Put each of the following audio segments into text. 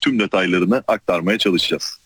tüm detaylarını aktarmaya çalışacağız.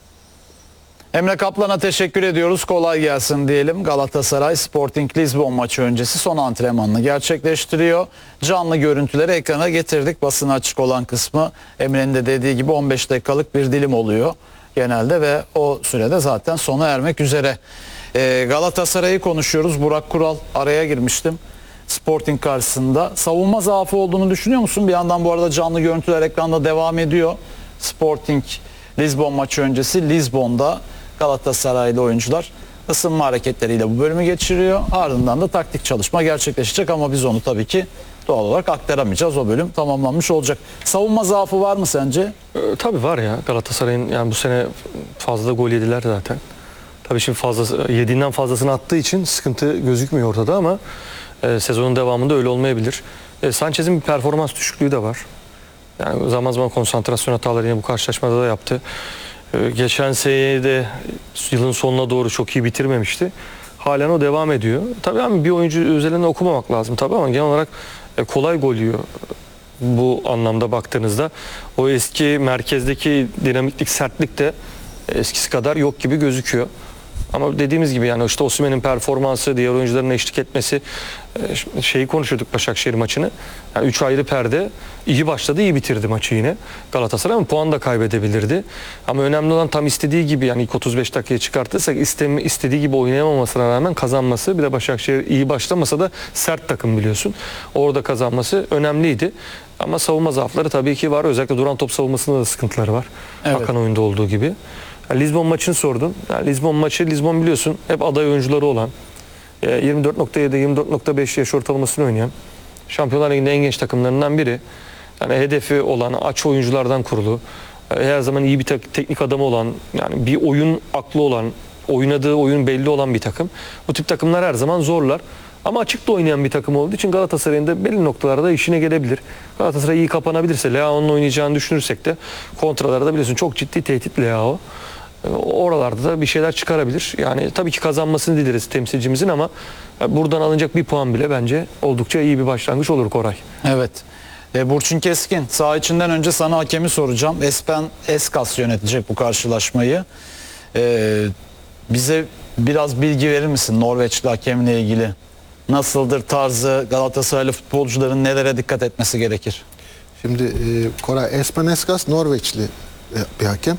Emre Kaplan'a teşekkür ediyoruz. Kolay gelsin diyelim. Galatasaray Sporting Lisbon maçı öncesi son antrenmanını gerçekleştiriyor. Canlı görüntüleri ekrana getirdik. Basına açık olan kısmı Emre'nin de dediği gibi 15 dakikalık bir dilim oluyor genelde ve o sürede zaten sona ermek üzere. Galatasaray'ı konuşuyoruz. Burak Kural araya girmiştim. Sporting karşısında. Savunma zaafı olduğunu düşünüyor musun? Bir yandan bu arada canlı görüntüler ekranda devam ediyor. Sporting Lisbon maçı öncesi Lisbon'da Galatasaraylı oyuncular ısınma hareketleriyle bu bölümü geçiriyor. Ardından da taktik çalışma gerçekleşecek ama biz onu tabii ki doğal olarak aktaramayacağız. O bölüm tamamlanmış olacak. Savunma zaafı var mı sence? Tabii var ya. Galatasaray'ın yani bu sene fazla gol yediler zaten. Tabii şimdi yediğinden fazlasını attığı için sıkıntı gözükmüyor ortada ama sezonun devamında öyle olmayabilir. Sanchez'in bir performans düşüklüğü de var. Yani zaman zaman konsantrasyon hataları yine bu karşılaşmada da yaptı. Geçen senede yılın sonuna doğru çok iyi bitirmemişti. Halen o devam ediyor. Tabii ama bir oyuncu özelinde okumamak lazım tabii ama genel olarak kolay gol yiyor. Bu anlamda baktığınızda o eski merkezdeki dinamiklik, sertlik de eskisi kadar yok gibi gözüküyor. Ama dediğimiz gibi yani işte Osimhen'in performansı, diğer oyuncuların eşlik etmesi, şeyi konuşuyorduk Başakşehir maçını. Yani 3 ayrı perde iyi başladı, iyi bitirdi maçı yine. Galatasaray ama puan da kaybedebilirdi. Ama önemli olan tam istediği gibi yani ilk 35 dakikaya çıkartırsak istediği gibi oynayamamasına rağmen kazanması. Bir de Başakşehir iyi başlamasa da sert takım biliyorsun. Orada kazanması önemliydi. Ama savunma zaafları tabii ki var. Özellikle duran top savunmasında da sıkıntıları var. Evet. Akan oyunda olduğu gibi. Yani Lisbon maçını sordun. Yani Lisbon biliyorsun hep aday oyuncuları olan 24.7-24.5 yaş ortalamasını oynayan Şampiyonlar Ligi'nde en genç takımlarından biri. Yani hedefi olan aç oyunculardan kurulu. Her zaman iyi bir teknik adamı olan, yani bir oyun aklı olan, oynadığı oyun belli olan bir takım. Bu tip takımlar her zaman zorlar. Ama açıkta oynayan bir takım olduğu için Galatasaray'ın da belli noktalarda işine gelebilir. Galatasaray iyi kapanabilirse, Leao'nun oynayacağını düşünürsek de kontralarda biliyorsun çok ciddi tehdit Leao. Oralarda da bir şeyler çıkarabilir. Yani tabii ki kazanmasını dileriz temsilcimizin ama buradan alınacak bir puan bile bence oldukça iyi bir başlangıç olur Koray. Evet. Burçin Keskin, saha içinden önce sana hakemi soracağım. Espen Eskas yönetecek bu karşılaşmayı. Bize biraz bilgi verir misin Norveçli hakemle ilgili? Nasıldır tarzı, Galatasaraylı futbolcuların nelere dikkat etmesi gerekir? Şimdi Koray, Espen Eskas Norveçli bir hakem.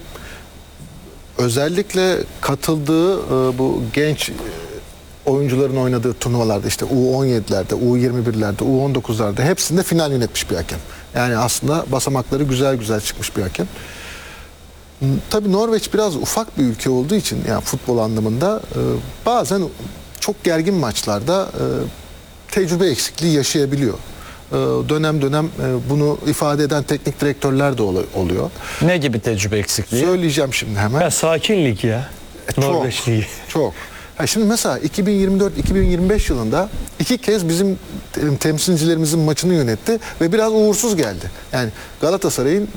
Özellikle katıldığı bu genç oyuncuların oynadığı turnuvalarda işte U17'lerde, U21'lerde, U19'larda hepsinde final yönetmiş bir hakem. Yani aslında basamakları güzel güzel çıkmış bir hakem. Tabii Norveç biraz ufak bir ülke olduğu için yani futbol anlamında bazen çok gergin maçlarda tecrübe eksikliği yaşayabiliyor. Dönem dönem bunu ifade eden teknik direktörler de oluyor. Ne gibi tecrübe eksikliği? Söyleyeceğim şimdi hemen. Ya sakin lig ya. Norveç Ligi. Çok. Şimdi mesela 2024-2025 yılında 2 kez bizim temsilcilerimizin maçını yönetti ve biraz uğursuz geldi. Yani Galatasaray'ın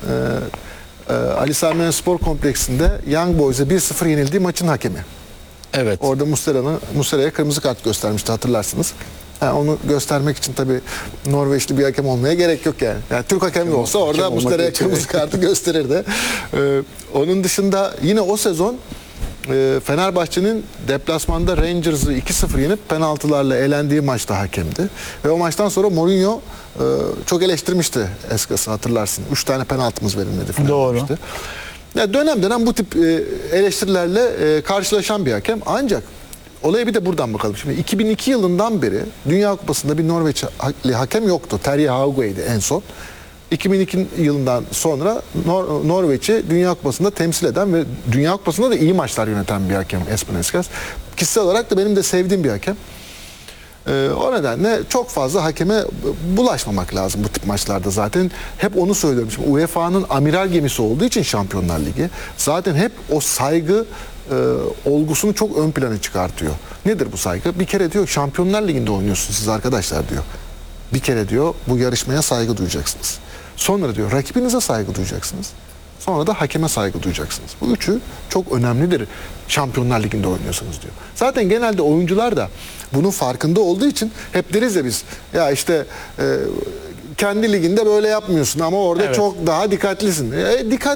Ali Sami Yen Spor Kompleksinde Young Boys'a 1-0 yenildiği maçın hakemi. Evet. Orada Muslera'ya kırmızı kart göstermişti, hatırlarsınız. Onu göstermek için tabii Norveçli bir hakem olmaya gerek yok yani. Yani Türk hakemi olsa orada Muslera'ya kırmızı kartı gösterirdi. Onun dışında yine o sezon Fenerbahçe'nin deplasmanda Rangers'ı 2-0 yenip penaltılarla elendiği maçta hakemdi. Ve o maçtan sonra Mourinho çok eleştirmişti Eskas'ı, hatırlarsın. 3 tane penaltımız verilmedi falan. Doğru. Demişti. Yani dönem dönem bu tip eleştirilerle karşılaşan bir hakem. Ancak olaya bir de buradan bakalım. Şimdi 2002 yılından beri Dünya Kupası'nda bir Norveçli hakem yoktu. Terje Hauge'ydi en son. 2002 yılından sonra Norveç'i Dünya Kupası'nda temsil eden ve Dünya Kupası'nda da iyi maçlar yöneten bir hakem Espen Eskas. Kişisel olarak da benim de sevdiğim bir hakem. O nedenle çok fazla hakeme bulaşmamak lazım bu tip maçlarda zaten. Hep onu söylüyorum. Şimdi UEFA'nın amiral gemisi olduğu için Şampiyonlar Ligi zaten hep o saygı olgusunu çok ön plana çıkartıyor. Nedir bu saygı? Bir kere diyor Şampiyonlar Ligi'nde oynuyorsunuz siz arkadaşlar diyor. Bir kere diyor bu yarışmaya saygı duyacaksınız. Sonra diyor rakibinize saygı duyacaksınız. Sonra da hakeme saygı duyacaksınız. Bu üçü çok önemlidir Şampiyonlar Ligi'nde oynuyorsanız diyor. Zaten genelde oyuncular da bunun farkında olduğu için hep deriz ya biz ya işte kendi liginde böyle yapmıyorsun ama orada çok daha dikkatlisin. Dikkat